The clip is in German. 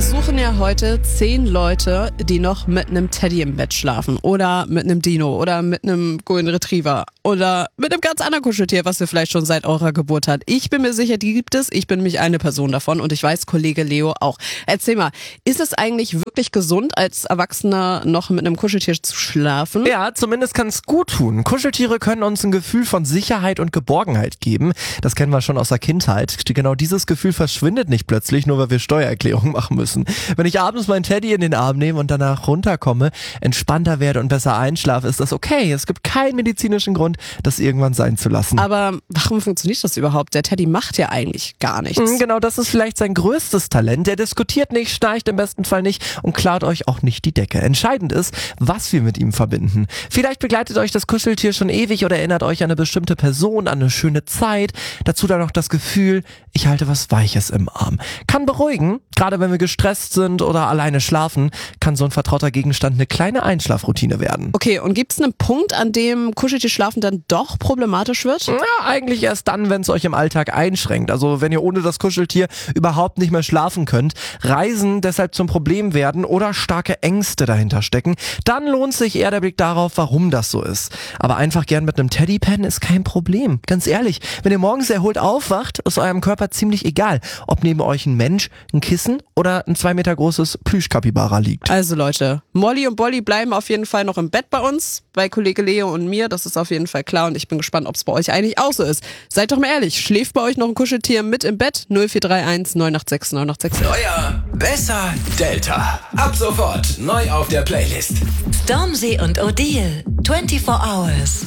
suchen ja heute 10 Leute, die noch mit einem Teddy im Bett schlafen oder mit einem Dino oder mit einem Golden Retriever oder mit einem ganz anderen Kuscheltier, was ihr vielleicht schon seit eurer Geburt habt. Ich bin mir sicher, die gibt es. Ich bin nämlich eine Person davon und ich weiß, Kollege Leo auch. Erzähl mal, ist es eigentlich wirklich gesund, als Erwachsener noch mit einem Kuscheltier zu schlafen? Ja, zumindest kann es gut tun. Kuscheltiere können uns ein Gefühl von Sicherheit und Geborgenheit geben. Das kennen wir schon aus der Kindheit. Genau dieses Gefühl verschwindet nicht plötzlich, nur weil wir Steuererklärung machen müssen. Wenn ich abends meinen Teddy in den Arm nehme und danach runterkomme, entspannter werde und besser einschlafe, ist das okay. Es gibt keinen medizinischen Grund, das irgendwann sein zu lassen. Aber warum funktioniert das überhaupt? Der Teddy macht ja eigentlich gar nichts. Genau, das ist vielleicht sein größtes Talent. Der diskutiert nicht, schnarcht im besten Fall nicht und klaut euch auch nicht die Decke. Entscheidend ist, was wir mit ihm verbinden. Vielleicht begleitet euch das Kuscheltier schon ewig oder erinnert euch an eine bestimmte Person, an eine schöne Zeit. Dazu dann noch das Gefühl, ich halte was Weiches im Arm. Kann beruhigen, gerade wenn wir gestresst sind oder alleine schlafen, kann so ein vertrauter Gegenstand eine kleine Einschlafroutine werden. Okay, und gibt es einen Punkt, an dem Kuscheltierschlafen dann doch problematisch wird? Ja, eigentlich erst dann, wenn es euch im Alltag einschränkt. Also wenn ihr ohne das Kuscheltier überhaupt nicht mehr schlafen könnt, Reisen deshalb zum Problem werden oder starke Ängste dahinter stecken, dann lohnt sich eher der Blick darauf, warum das so ist. Aber einfach gern mit einem Teddy pennen ist kein Problem. Ganz ehrlich, wenn ihr morgens erholt aufwacht, ist eurem Körper ziemlich egal, ob neben euch ein Mensch, ein Kissen oder ein 2 Meter großes Plüschkapibara liegt. Also Leute, Molly und Bolly bleiben auf jeden Fall noch im Bett bei uns, bei Kollege Leo und mir, das ist auf jeden Fall klar und ich bin gespannt, ob es bei euch eigentlich auch so ist. Seid doch mal ehrlich, schläft bei euch noch ein Kuscheltier mit im Bett? 0431 986 986. Euer Besser Delta. Ab sofort neu auf der Playlist. Stormzy und Odile. 24 Hours.